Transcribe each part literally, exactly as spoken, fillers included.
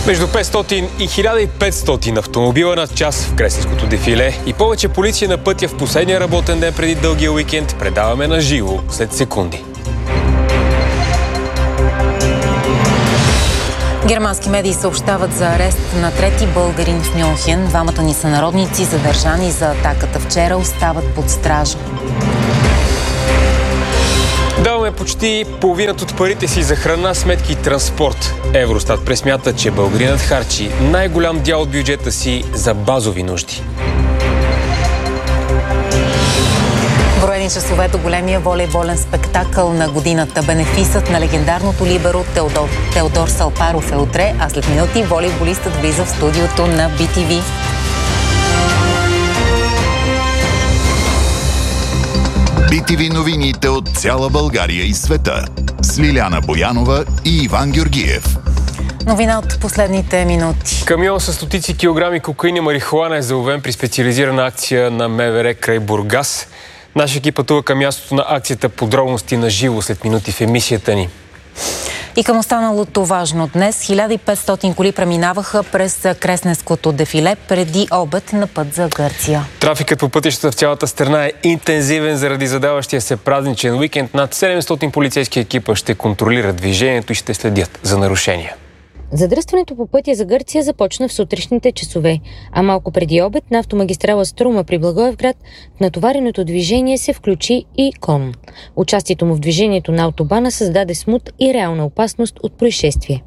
Между петстотин и хиляда и петстотин автомобила на час в Кресненското дефиле и повече полиция на пътя в последния работен ден преди дългия уикенд предаваме на живо след секунди. Германски медии съобщават за арест на трети българин в Мюнхен. Двамата ни сънародници, задържани за атаката вчера, остават под стража. Даваме почти половината от парите си за храна, сметки и транспорт. Евростат пресмята, че българинът харчи най-голям дял от бюджета си за базови нужди. Броени часове до големия волейболен спектакъл на годината. Бенефисът на легендарното либеро Теодор, Теодор Салпаров е утре, а след минути волейболистът влиза в студиото на Би Ти Ви. Би Ти Ви новините от цяла България и света с Лиляна Боянова и Иван Георгиев. Новина от последните минути. Камион с стотици килограми кокаин и марихуана е заловен при специализирана акция на МВР край Бургас. Наш екип пътува към мястото на акцията. Подробности на живо след минути в емисията ни. И към останалото важно днес, хиляда и петстотин коли преминаваха през Кресненското дефиле преди обед на път за Гърция. Трафикът по пътищата в цялата страна е интензивен заради задаващия се празничен уикенд. Над седемстотин полицейски екипа ще контролират движението и ще следят за нарушения. Задръстването по пътя за Гърция започна в сутрешните часове, а малко преди обед на автомагистрала Струма при Благоевград в натовареното движение се включи и кон. Участието му в движението на автобана създаде смут и реална опасност от происшествие.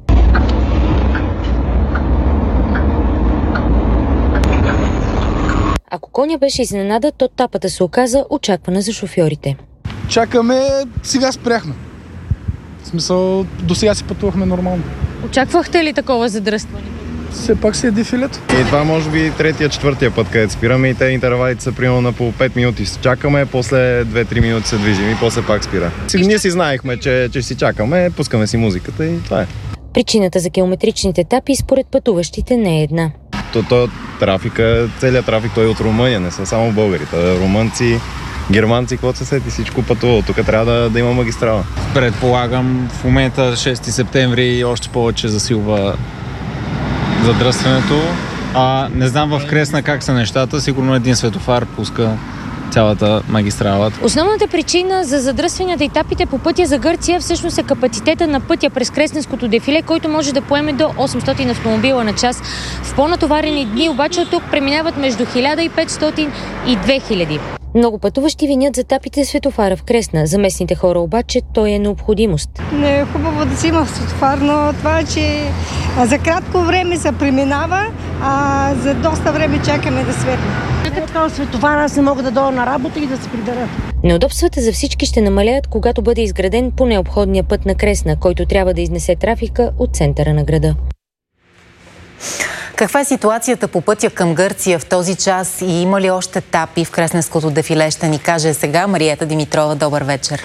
Ако коня беше изненада, то тапата се оказа очаквана за шофьорите. Чакаме, сега спряхме. В смисъл, до сега си пътувахме нормално. Очаквахте ли такова задръстване? Все пак си е дефилето. И това може би третия, четвъртия път, където спираме и те интервалите са примерно на по пет минути. Чакаме, после две-три минути се движим и после пак спира. Ние си знаехме, че, че си чакаме, пускаме си музиката и това е. Причината за километричните етапи според пътуващите не е една. То, то трафика, целият трафик той е от Румъния, не са само българите. Румънци, германци, какво се сети, всичко пътува. Тук трябва да, да има магистрала. Предполагам, в момента шести септември още повече засилва задръстването. А не знам в Кресна как са нещата. Сигурно един светофар пуска цялата магистрала. Основната причина за задръстванията и етапите по пътя за Гърция всъщност е капацитета на пътя през Кресненското дефиле, който може да поеме до осемстотин автомобила на час. В по-натоварени дни обаче от тук преминават между хиляда и петстотин и две хиляди. Много пътуващи винят за етапите светофара в Кресна. За местните хора обаче той е необходимост. Не е хубаво да си има светофар, но това, че за кратко време се преминава, а за доста време чакаме да светне. Като такава светофара аз не мога да дойда на работа и да се прибера. Неудобствата за всички ще намалеят, когато бъде изграден по необходния път на Кресна, който трябва да изнесе трафика от центъра на града. Каква е ситуацията по пътя към Гърция в този час и има ли още етапи в Кресненското дефиле? Ще ни каже сега Мариета Димитрова. Добър вечер.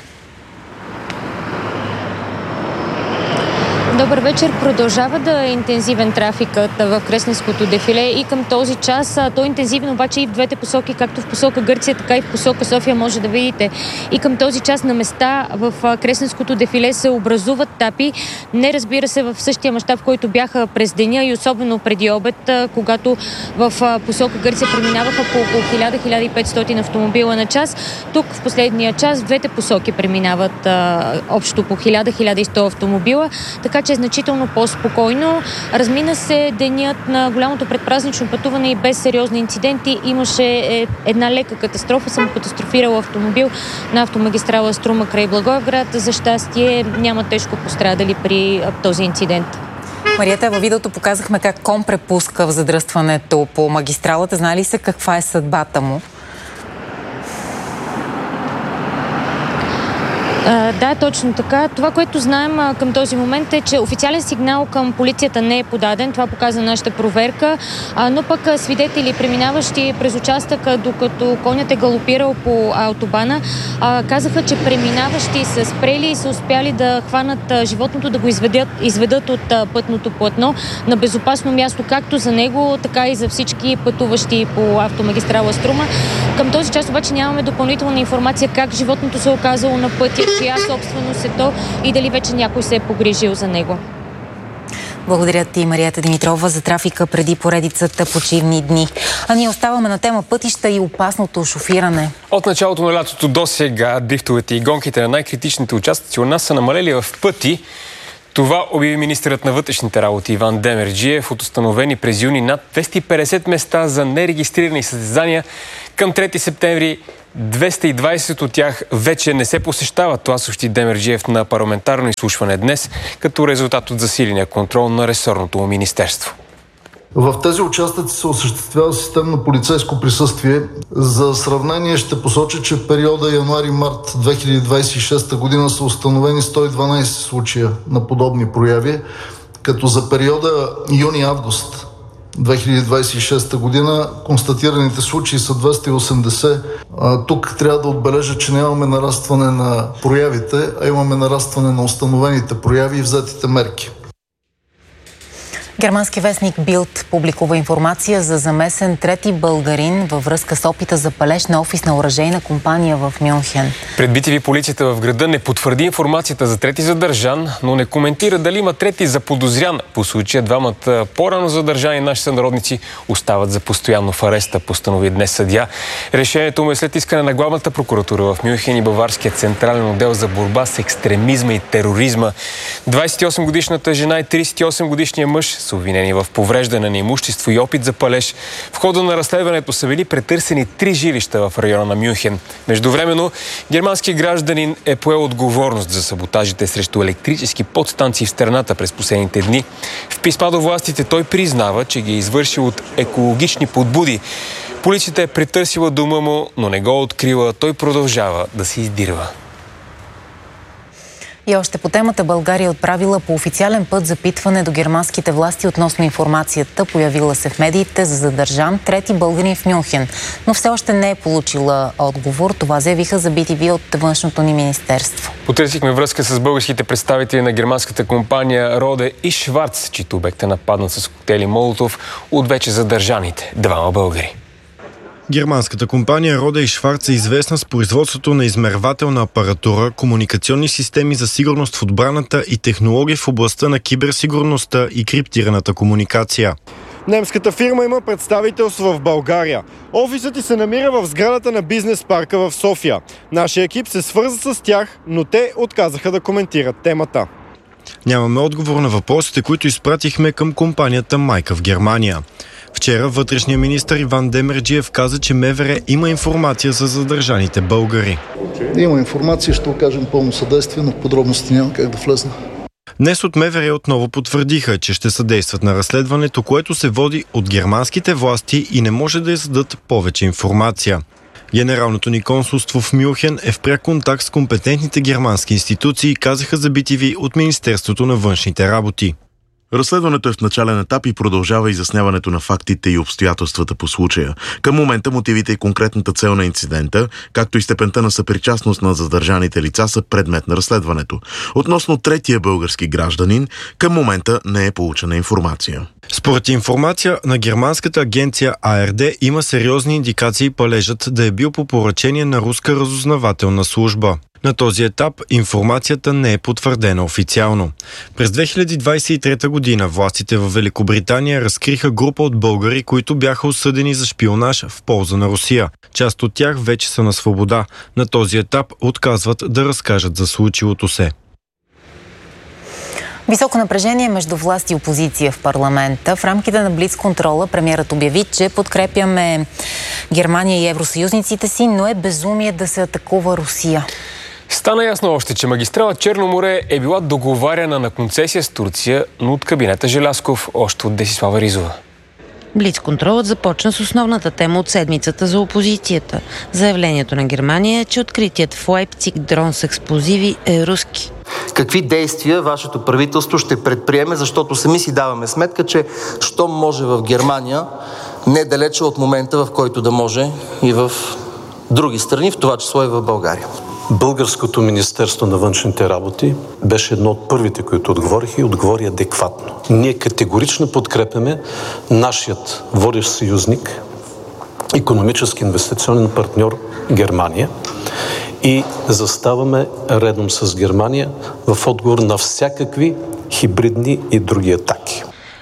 Добър вечер. Продължава да е интензивен трафикът в Кресненското дефиле и към този час. Той е интензивен обаче и в двете посоки, както в посока Гърция, така и в посока София, може да видите. И към този час на места в Кресненското дефиле се образуват тапи. Не, разбира се, в същия мащаб, в който бяха през деня и особено преди обед, когато в посока Гърция преминаваха по около хиляда до хиляда и петстотин автомобила на час. Тук в последния час в двете посоки преминават а, общо по хиляда до хиляда и сто автомобила, така че е значително по-спокойно. Размина се денят на голямото предпразнично пътуване и без сериозни инциденти. Имаше една лека катастрофа, самокатастрофирал автомобил на автомагистрала Струма край Благоевград. За щастие няма тежко пострадали при този инцидент. Мариета, във видеото показахме как кон препуска в задръстването по магистралата. Знае ли се каква е съдбата му? А, да, точно така. Това, което знаем а, към този момент е, че официален сигнал към полицията не е подаден. Това показа нашата проверка. А, но пък а, свидетели, преминаващи през участъка, докато конят е галопирал по автобана, а, казаха, че преминаващи са спрели и са успяли да хванат а, животното, да го изведат, изведат от а, пътното платно на безопасно място, както за него, така и за всички пътуващи по автомагистрала Струма. Към този час обаче нямаме допълнителна информация как животното се е оказало на пътя, чия собственост е то и дали вече някой се е погрижил за него. Благодаря ти, Марията Димитрова, за трафика преди поредицата почивни дни. А ние оставаме на тема пътища и опасното шофиране. От началото на лятото до сега дрифтовете и гонките на най-критичните участъци у нас са намалели в пъти. Това обяви министърът на вътрешните работи Иван Демерджиев от установени през юни над двеста и петдесет места за нерегистрирани състезания. Към трети септември двеста и двадесет от тях вече не се посещават. Това съобщи Демерджиев на парламентарно изслушване днес, като резултат от засиления контрол на ресорното му министерство. В тези участъци се осъществява системно полицейско присъствие. За сравнение ще посоча, че в периода януари-март две хиляди двадесет и шеста година са установени сто и дванадесет случая на подобни прояви, като за периода юни-август две хиляди двадесет и шеста година констатираните случаи са двеста и осемдесет. А, тук трябва да отбележа, че нямаме нарастване на проявите, а имаме нарастване на установените прояви и взетите мерки. Германски вестник Билд публикува информация за замесен трети българин във връзка с опита за палеж на офисна оръжейна компания в Мюнхен. Пред би ти ви полицията в града не потвърди информацията за трети задържан, но не коментира дали има трети заподозрян. По случая двамата по-рано задържани наши сънародници остават за постоянно в ареста, постанови днес съдия. Решението му е след искане на главната прокуратура в Мюнхен и Баварския централен отдел за борба с екстремизма и тероризма. двадесет и осем годишната жена и тридесет и осем годишния мъж са обвинени в повреждане на имущество и опит за палеж. В хода на разследването са били претърсени три жилища в района на Мюнхен. Междувременно, германски гражданин е поел отговорност за саботажите срещу електрически подстанции в страната през последните дни. В писма до властите той признава, че ги е извършил от екологични подбуди. Полицията е претърсила дома му, но не го открила. Той продължава да се издирва. И още по темата, България е отправила по официален път запитване до германските власти относно информацията, появила се в медиите за задържан трети българин в Мюнхен. Но все още не е получила отговор. Това заявиха за би ти ви от външното ни министерство. Потърсихме връзка с българските представители на германската компания Роде и Шварц, чието обект е нападнат с коктейли Молотов от вече задържаните двама българи. Германската компания Роде и Шварц е известна с производството на измервателна апаратура, комуникационни системи за сигурност в отбраната и технологии в областта на киберсигурността и криптираната комуникация. Немската фирма има представителство в България. Офисът й се намира в сградата на бизнес парка в София. Нашия екип се свърза с тях, но те отказаха да коментират темата. Нямаме отговор на въпросите, които изпратихме към компанията майка в Германия. Вчера вътрешният министър Иван Демерджиев каза, че МВР има информация за задържаните българи. Има информация, ще окажем пълно съдействие, но в подробности няма как да влезна. Днес от МВР отново потвърдиха, че ще съдействат на разследването, което се води от германските власти и не може да издадат повече информация. Генералното ни консулство в Мюнхен е в пряк контакт с компетентните германски институции, казаха за би ти ви от Министерството на външните работи. Разследването е в начален етап и продължава изясняването на фактите и обстоятелствата по случая. Към момента мотивите и конкретната цел на инцидента, както и степента на съпричастност на задържаните лица, са предмет на разследването. Относно третия български гражданин, към момента не е получена информация. Според информация на германската агенция А Р Д има сериозни индикации палежът да е бил по поръчение на руска разузнавателна служба. На този етап информацията не е потвърдена официално. През две хиляди двадесет и трета година властите в Великобритания разкриха група от българи, които бяха осъдени за шпионаж в полза на Русия. Част от тях вече са на свобода. На този етап отказват да разкажат за случилото се. Високо напрежение между власт и опозиция в парламента. В рамките на блицконтрола премиерът обяви, че подкрепяме Германия и евросъюзниците си, но е безумие да се атакува Русия. Стана ясно още, че магистрала Черно море е била договаряна на концесия с Турция, но от кабинета Желязков, още от Десислава Ризова. Блицконтролът започна с основната тема от седмицата за опозицията. Заявлението на Германия е, че откритият в Лайпциг дрон с експлозиви е руски. Какви действия вашето правителство ще предприеме, защото сами си даваме сметка, че щом може в Германия, недалече от момента, в който да може и в други страни, в това число и в България. Българското Министерство на външните работи беше едно от първите, които отговориха и отговори адекватно. Ние категорично подкрепяме нашият водещ съюзник, икономически инвестиционен партньор Германия и заставаме редом с Германия в отговор на всякакви хибридни и други атаки.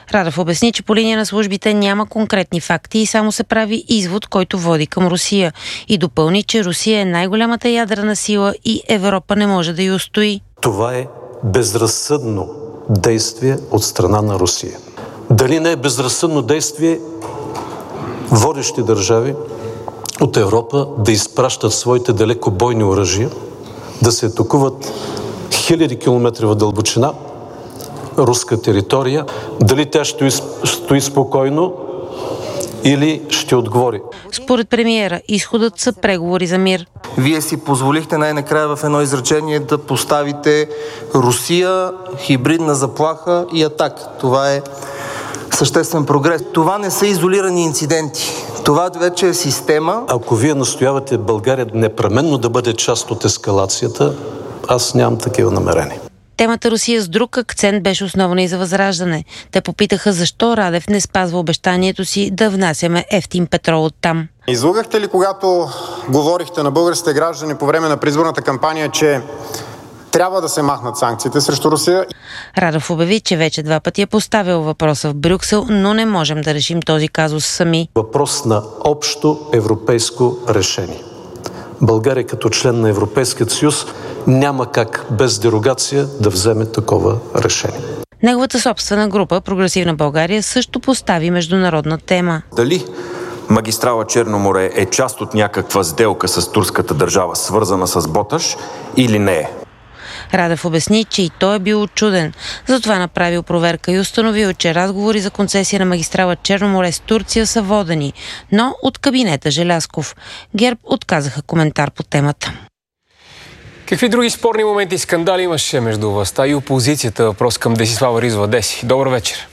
Радев обясни, че по линия на службите няма конкретни факти и само се прави извод, който води към Русия. И допълни, че Русия е най-голямата ядрена сила и Европа не може да й устои. Това е безразсъдно действие от страна на Русия. Дали не е безразсъдно действие водещи държави от Европа да изпращат своите далекобойни оръжия, да се атакуват хиляди километри в дълбочина руска територия, дали тя ще стои спокойно или ще отговори. Според премиера, изходът са преговори за мир. Вие си позволихте най-накрая в едно изречение да поставите Русия, хибридна заплаха и атак. Това е съществен прогрес. Това не са изолирани инциденти. Това вече е система. Ако вие настоявате България непременно да бъде част от ескалацията, аз нямам такива намерения. Темата Русия с друг акцент беше основна и за Възраждане. Те попитаха защо Радев не спазва обещанието си да внасяме евтин петрол оттам. Излъгахте ли, когато говорихте на българските граждани по време на предизборната кампания, че трябва да се махнат санкциите срещу Русия? Радев обяви, че вече два пъти е поставил въпроса в Брюксел, но не можем да решим този казус сами. Въпрос на общо европейско решение. България като член на Европейския съюз няма как без дерогация да вземе такова решение. Неговата собствена група, Прогресивна България, също постави международна тема. Дали магистрала Черно море е част от някаква сделка с турската държава, свързана с Боташ, или не е? Радев обясни, че и той е бил учуден. Затова направил проверка и установил, че разговори за концесия на магистрала Черно море с Турция са водени, но от кабинета Желязков. ГЕРБ отказаха коментар по темата. Какви други спорни моменти и скандали имаше между властта и опозицията? Въпрос към Десислава Ризова. Деси, добър вечер.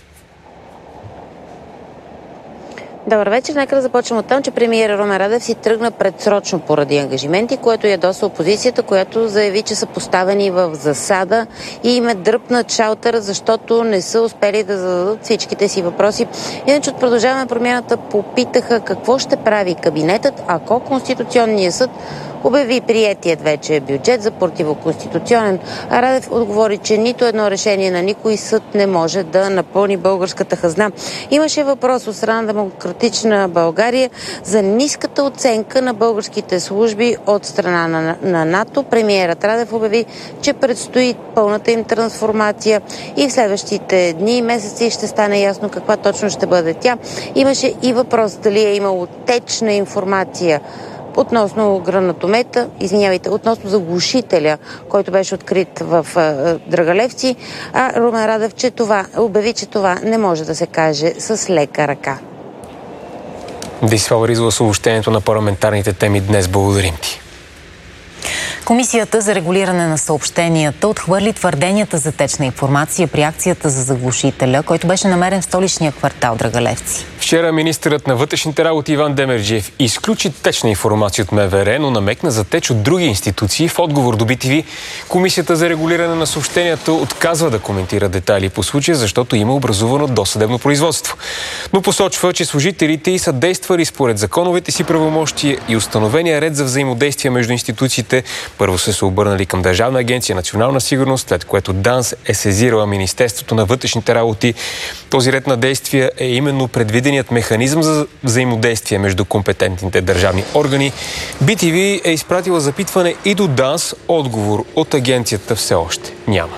Добър вечер. Нека да започнем от там, че премиер Румен Радев си тръгна предсрочно поради ангажименти, което ядоса опозицията, която заяви, че са поставени в засада и им е дръпнат шалтера, защото не са успели да зададат всичките си въпроси. Иначе от Продължаваме промяната попитаха какво ще прави кабинетът, ако Конституционният съд обяви приетият вече бюджет за противоконституционен. А Радев отговори, че нито едно решение на никой съд не може да напълни българската хазна. Имаше въпрос от страна на Демократична България за ниската оценка на българските служби от страна на, на НАТО. Премиерът Радев обяви, че предстои пълната им трансформация и в следващите дни и месеци ще стане ясно каква точно ще бъде тя. Имаше и въпрос дали е имало течна информация относно гранатомета, извинявайте, относно заглушителя, който беше открит в е, Драгалевци, а Румен Радев, че това, обяви, че това не може да се каже с лека ръка. Десислава Ризова с обобщението на парламентарните теми днес. Благодарим ти. Комисията за регулиране на съобщенията отхвърли твърденията за течна информация при акцията за заглушителя, който беше намерен в столичния квартал Драгалевци. Вчера министърът на вътрешните работи Иван Демерджиев изключи течна информация от МВР, но намекна за теч от други институции. В отговор до Би Ти Ви, Комисията за регулиране на съобщенията отказва да коментира детайли по случая, защото има образувано досъдебно производство. Но посочва, че служителите й са действали според законовите си правомощия и установения ред за взаимодействие между институциите. Първо са се обърнали към Държавна агенция Национална сигурност, след което ДАНС е сезирала Министерството на вътрешните работи. Този ред на действия е именно предвиденият механизъм за взаимодействие между компетентните държавни органи. Би Ти Ви е изпратила запитване и до ДАНС. Отговор от агенцията все още няма.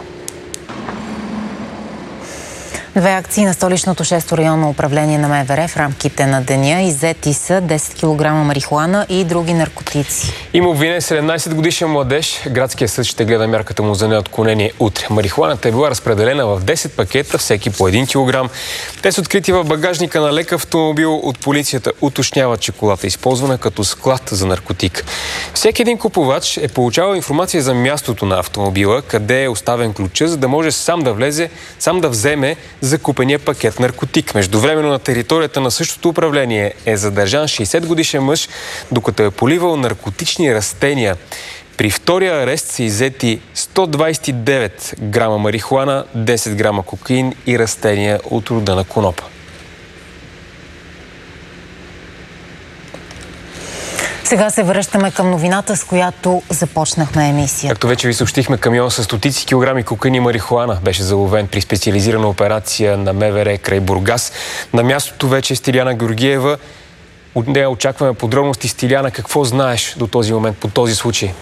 Две акции на столичното шесто районно управление на МВР в рамките на деня. Иззети са десет килограма марихуана и други наркотици. Има обвинен седемнайсет годишен младеж. Градският съд ще гледа мярката му за неотклонение утре. Марихуаната е била разпределена в десет пакета, всеки по един килограм. Те са открити в багажника на лек автомобил. От полицията уточняват, че колата е използвана като склад за наркотик. Всеки един купувач е получавал информация за мястото на автомобила, къде е оставен ключа, за да може сам да влезе, сам да вземе закупения пакет наркотик. Междувременно на територията на същото управление е задържан шейсет годишен мъж, докато е поливал наркотични растения. При втория арест са иззети сто двайсет и девет грама марихуана, десет грама кокаин и растения от рода на конопа. Сега се връщаме към новината, с която започнахме емисия. Както вече ви съобщихме, камион с стотици килограми кокаин и марихуана беше заловен при специализирана операция на МВР край Бургас. На мястото вече е Стиляна Георгиева. От нея очакваме подробности. Стиляна, какво знаеш до този момент по този случай?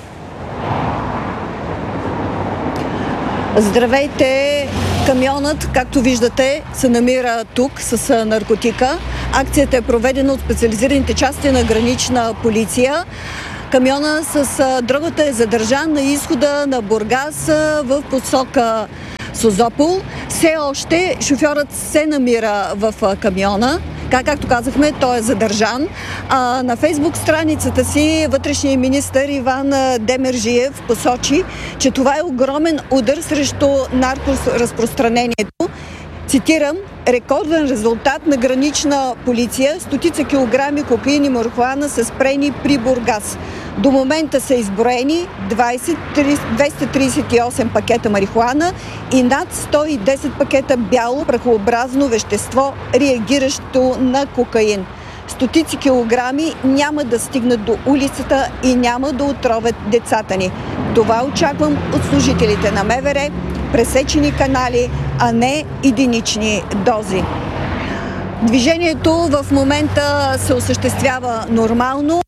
Здравейте! Камионът, както виждате, се намира тук с наркотика. Акцията е проведена от специализираните части на гранична полиция. Камиона с дрогата е задържан на изхода на Бургас в посока Созопол. Все още шофьорът се намира в камиона. Как, както казахме, той е задържан. А, на Фейсбук страницата си вътрешният министър Иван Демерджиев посочи, че това е огромен удар срещу наркоразпространението. Цитирам: рекорден резултат на гранична полиция. Стотица килограми кокаин и марихуана са спрени при Бургас. До момента са изброени двеста тридесет и осем пакета марихуана и над сто и десет пакета бяло прахообразно вещество, реагиращо на кокаин. Стотици килограми няма да стигнат до улицата и няма да отровят децата ни. Това очаквам от служителите на МВР. Пресечени канали, а не единични дози. Движението в момента се осъществява нормално.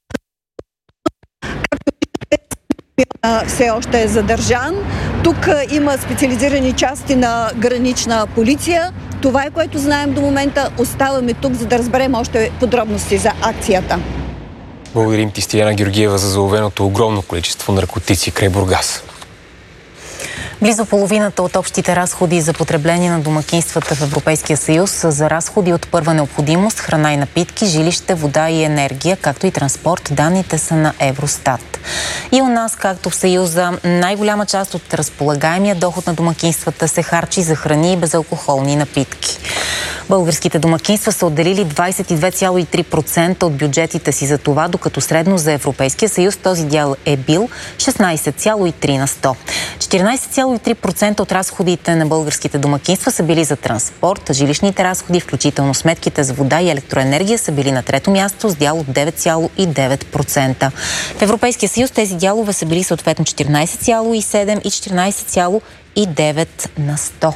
Все още е задържан. Тук има специализирани части на гранична полиция. Това е, което знаем до момента. Оставаме тук, за да разберем още подробности за акцията. Благодарим ти, Стиляна Георгиева, за заловеното огромно количество наркотици край Бургас. Близо половината от общите разходи за потребление на домакинствата в Европейския съюз са за разходи от първа необходимост, храна и напитки, жилище, вода и енергия, както и транспорт. Данните са на Евростат. И у нас, както в Съюза, най-голяма част от разполагаемия доход на домакинствата се харчи за храни и безалкохолни напитки. Българските домакинства са отделили двадесет и две цяло и три процента от бюджетите си за това, докато средно за Европейския съюз този дял е бил шестнадесет цяло и три на сто. четиринадесет цяло и три процента от разходите на българските домакинства са били за транспорт, жилищните разходи, включително сметките за вода и електроенергия, са били на трето място с дял от девет цяло и девет процента. В Европейския съюз тези дялове са били съответно четиринадесет цяло и седем и четиринадесет цяло и девет на сто.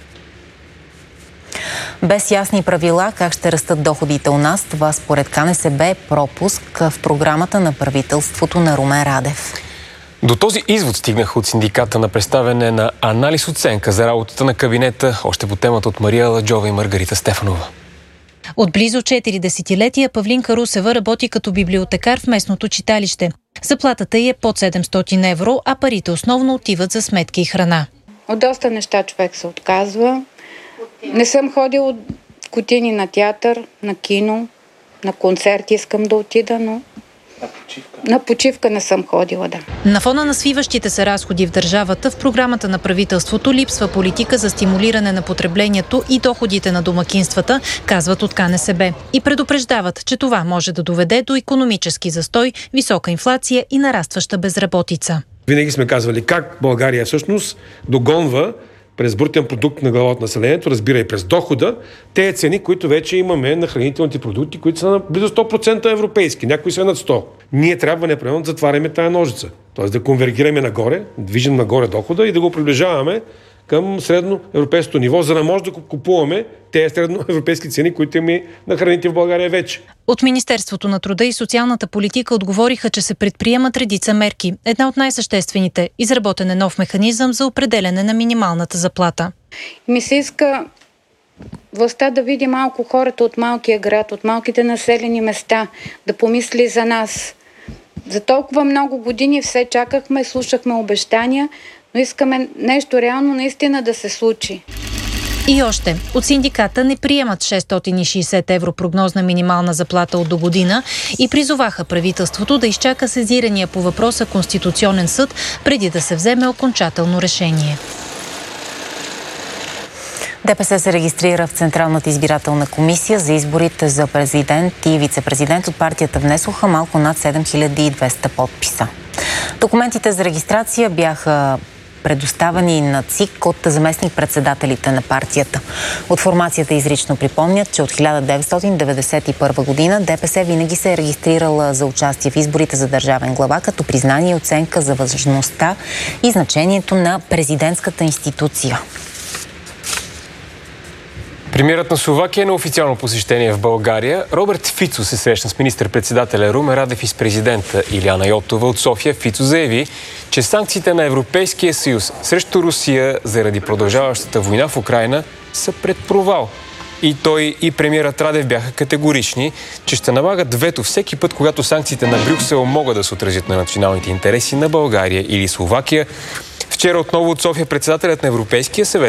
Без ясни правила как ще растат доходите у нас, това според КНСБ е пропуск в програмата на правителството на Румен Радев. До този извод стигнаха от синдиката на представяне на анализ-оценка за работата на кабинета. Още по темата от Мария Ладжова и Маргарита Стефанова. От близо четири десетилетия Павлинка Русева работи като библиотекар в местното читалище. Заплатата й е под седемстотин евро, а парите основно отиват за сметки и храна. От доста неща човек се отказва. Не съм ходила години на театър, на кино, на концерти искам да отида, но на почивка. на почивка не съм ходила, да. На фона на свиващите се разходи в държавата, в програмата на правителството липсва политика за стимулиране на потреблението и доходите на домакинствата, казват от КНСБ. И предупреждават, че това може да доведе до икономически застой, висока инфлация и нарастваща безработица. Винаги сме казвали как България всъщност догонва през брутен продукт на глава от населението, разбира и през дохода, те цени, които вече имаме на хранителните продукти, които са на близо сто процента европейски, някои са над сто. Ние трябва непременно да затваряме тая ножица, т.е. да конвергираме нагоре, движим нагоре дохода и да го приближаваме към средно европейското ниво, за да може да купуваме тези средноевропейски цени, които имаме на храните в България вече. От Министерството на труда и социалната политика отговориха, че се предприемат редица мерки. Една от най-съществените – изработен е нов механизъм за определяне на минималната заплата. Ми се иска властта да види малко хората от малкия град, от малките населени места, да помисли за нас. За толкова много години все чакахме, слушахме обещания, но искаме нещо реално наистина да се случи. И още, от синдиката не приемат шестстотин и шейсет евро прогнозна минимална заплата от до година и призоваха правителството да изчака сезирания по въпроса Конституционен съд, преди да се вземе окончателно решение. ДПС се регистрира в Централната избирателна комисия за изборите за президент и вице-президент. От партията внесоха малко над седем хиляди и двеста подписа. Документите за регистрация бяха предоставени на ЦИК от заместник-председателите на партията. От формацията изрично припомнят, че от хиляда деветстотин деветдесет и първа година ДПС винаги се е регистрирала за участие в изборите за държавен глава, като признание и оценка за важността и значението на президентската институция. Премиерът на Словакия на официално посещение в България. Роберт Фицо се срещна с министър-председателя Румен Радев и с президента Илияна Йотова. От София Фицо заяви, че санкциите на Европейския съюз срещу Русия заради продължаващата война в Украйна са пред провал. И той, и премиерът Радев бяха категорични, че ще налагат вето всеки път, когато санкциите на Брюксел могат да се отразят на националните интереси на България или Словакия. Вчера отново от София председателят на Европейския съвет